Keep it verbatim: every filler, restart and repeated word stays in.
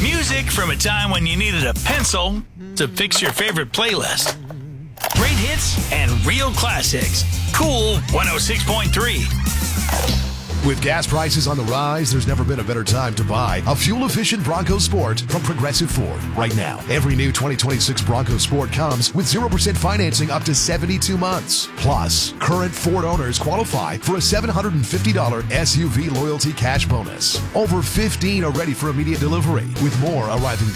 Music from a time when you needed a pencil to fix your favorite playlist. Great hits and real classics. Cool one oh six point three. With gas prices on the rise, there's never been a better time to buy a fuel-efficient Bronco Sport from Progressive Ford. Right now, every new twenty twenty-six Bronco Sport comes with zero percent financing up to seventy-two months. Plus, current Ford owners qualify for a seven hundred fifty dollars S U V loyalty cash bonus. Over fifteen are ready for immediate delivery, with more arriving